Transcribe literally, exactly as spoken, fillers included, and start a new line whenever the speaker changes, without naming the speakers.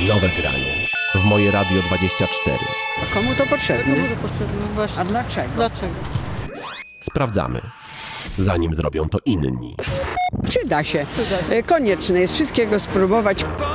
Nowe granie w Moje Radio dwadzieścia cztery.
A komu to potrzebne?
Komu to potrzebne? Właśnie.
A dlaczego?
Dlaczego?
Sprawdzamy, zanim zrobią to inni.
Przyda się.
Przyda się.
E, Konieczne jest wszystkiego spróbować.